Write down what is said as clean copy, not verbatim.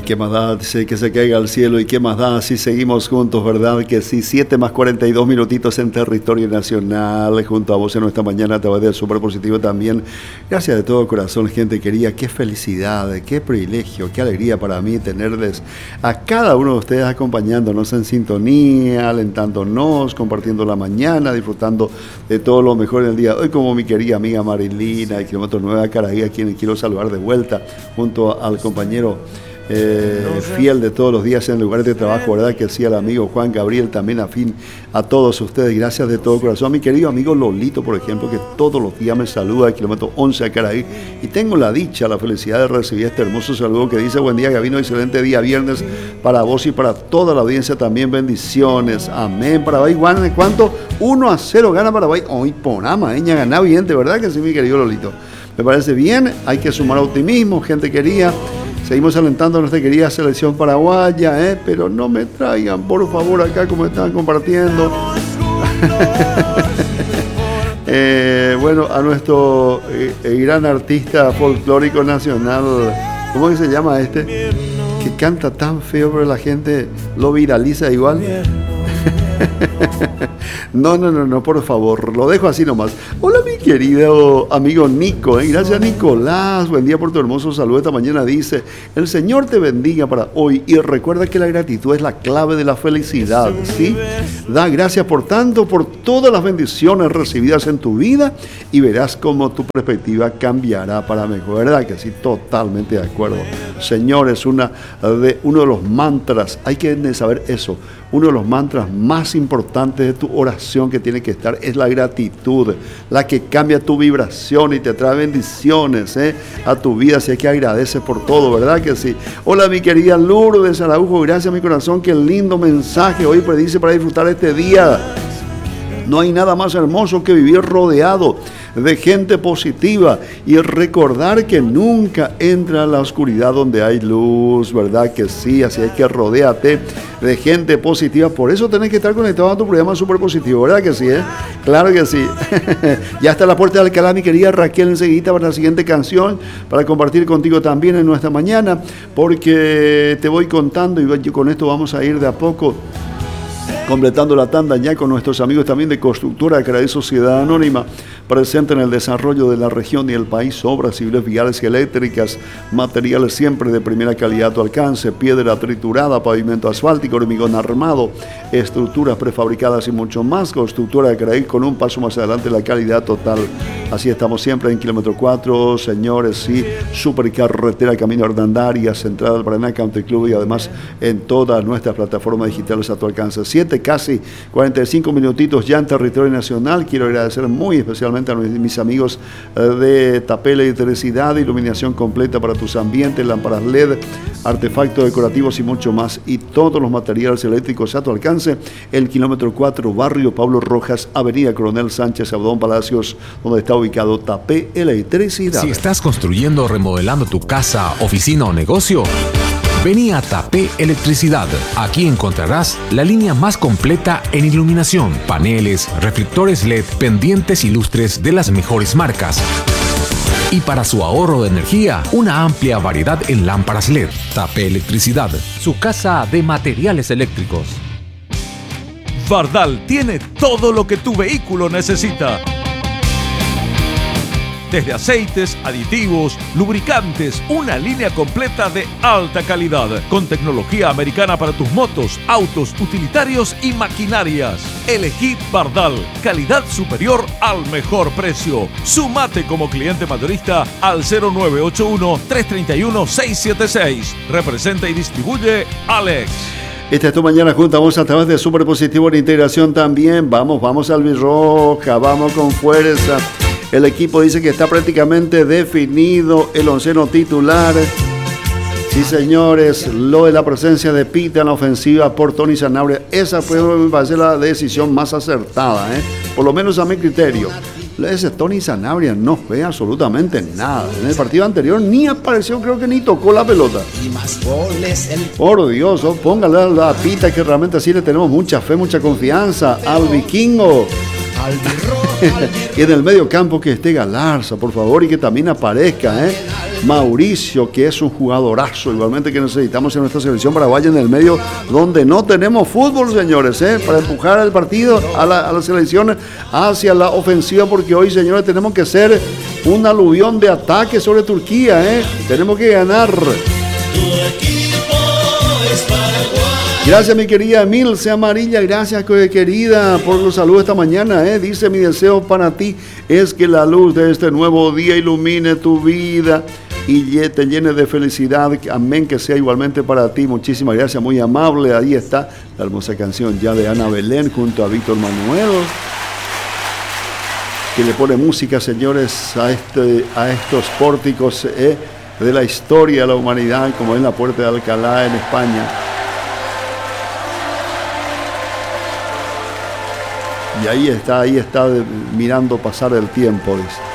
qué más da, dice que se caiga al cielo y qué más da si seguimos juntos, ¿verdad? Que sí, 7:42 minutitos en territorio nacional, junto a vos en nuestra mañana a través del Super Positivo también. Gracias de todo corazón, gente querida, qué felicidad, qué privilegio, qué alegría para mí tenerles a cada uno de ustedes acompañándonos en sintonía, alentándonos, compartiendo la mañana, disfrutando de todo lo mejor en el día de hoy, como mi querida amiga Marilina de Kilómetro 9 Caraí, a quien quiero saludar de vuelta, junto al compañero fiel de todos los días en el lugar de trabajo, ¿verdad? Que sí, al amigo Juan Gabriel, también afín a todos ustedes, gracias de todo corazón. Mi querido amigo Lolito, por ejemplo, que todos los días me saluda, Kilómetro 11 a Caraí, y tengo la dicha, la felicidad de recibir este hermoso saludo que dice: buen día Gabino, excelente día viernes para vos y para toda la audiencia también, bendiciones, amén. Paraguay, ¿cuánto? 1-0 gana Paraguay. Hoy Ponama, gana bien, de verdad que sí, mi querido Lolito, me parece bien, hay que sumar optimismo, gente querida. Seguimos alentando a nuestra querida selección paraguaya, pero no me traigan, por favor, acá como están compartiendo. Bueno, a nuestro gran artista folclórico nacional, ¿cómo que se llama este? Que canta tan feo, pero la gente lo viraliza igual. No, por favor, lo dejo así nomás. Hola, mi querido amigo Nico, gracias Nicolás, buen día por tu hermoso saludo esta mañana, dice: el Señor te bendiga para hoy y recuerda que la gratitud es la clave de la felicidad, ¿sí? Da gracias por tanto, por todas las bendiciones recibidas en tu vida y verás cómo tu perspectiva cambiará para mejor, ¿verdad? Que sí, totalmente de acuerdo. Señores, uno de los mantras, hay que saber eso, uno de los mantras más importantes de tu oración que tiene que estar es la gratitud, la que cambia tu vibración y te trae bendiciones a tu vida, si es que agradeces por todo, ¿verdad que sí? Hola, mi querida Lourdes Araujo, gracias mi corazón, qué lindo mensaje hoy predice para disfrutar este día. No hay nada más hermoso que vivir rodeado de gente positiva y recordar que nunca entra la oscuridad donde hay luz, ¿verdad que sí? Así es que rodéate de gente positiva. Por eso tenés que estar conectado a tu programa Super Positivo, ¿verdad que sí? Claro que sí. Ya está la puerta de Alcalá, mi querida Raquel, enseguida para la siguiente canción, para compartir contigo también en nuestra mañana, porque te voy contando y con esto vamos a ir de a poco completando la tanda ya con nuestros amigos también de Constructora Caraí Sociedad Anónima, presente en el desarrollo de la región y el país, obras civiles, viales y eléctricas, materiales siempre de primera calidad a tu alcance, piedra triturada, pavimento asfáltico, hormigón armado, estructuras prefabricadas y mucho más. Constructora Caraí, con un paso más adelante, la calidad total. Así estamos siempre en Kilómetro 4, señores, sí, supercarretera Camino Hernandarias, entrada al Paraná Country Club y además en todas nuestras plataformas digitales a tu alcance. 7, casi 45 minutitos ya en territorio nacional. Quiero agradecer muy especialmente a mis amigos de Tapé Electricidad, iluminación completa para tus ambientes, lámparas LED, artefactos decorativos y mucho más, y todos los materiales eléctricos a tu alcance. El Kilómetro 4, barrio Pablo Rojas, avenida Coronel Sánchez, Abdón Palacios, donde está ubicado Tapé Electricidad. Si estás construyendo o remodelando tu casa, oficina o negocio, vení a Tapé Electricidad. Aquí encontrarás la línea más completa en iluminación, paneles, reflectores LED, pendientes y lustres de las mejores marcas. Y para su ahorro de energía, una amplia variedad en lámparas LED. Tapé Electricidad, su casa de materiales eléctricos. Bardal tiene todo lo que tu vehículo necesita. Desde aceites, aditivos, lubricantes, una línea completa de alta calidad, con tecnología americana para tus motos, autos, utilitarios y maquinarias. Elegí Bardal, calidad superior al mejor precio. Sumate como cliente mayorista al 0981-331-676. Representa y distribuye Alex. Esta es tu mañana junto a vos a través de Super Positivo en integración también. Vamos Albirroja, vamos con fuerza. El equipo dice que está prácticamente definido el onceno titular. Sí, señores, lo de la presencia de Pita en la ofensiva por Tony Sanabria, esa fue, me parece, la decisión más acertada, por lo menos a mi criterio. Ese Tony Sanabria no fue absolutamente nada. En el partido anterior ni apareció, creo que ni tocó la pelota. Por Dios, póngale a la Pita, que realmente así le tenemos mucha fe, mucha confianza al vikingo. Y en el medio campo que esté Galarza, por favor, y que también aparezca Mauricio, que es un jugadorazo, igualmente que necesitamos en nuestra selección paraguaya en el medio, donde no tenemos fútbol, señores, para empujar al partido, a la selección hacia la ofensiva, porque hoy, señores, tenemos que ser un aluvión de ataque sobre Turquía, tenemos que ganar. Gracias, mi querida Emilce Amarilla, gracias, querida, por los saludos esta mañana. Dice: mi deseo para ti es que la luz de este nuevo día ilumine tu vida y te llene de felicidad. Amén, que sea igualmente para ti. Muchísimas gracias, muy amable. Ahí está la hermosa canción ya de Ana Belén junto a Víctor Manuel, que le pone música, señores, a estos pórticos de la historia de la humanidad, como es la Puerta de Alcalá en España. Y ahí está mirando pasar el tiempo, dice.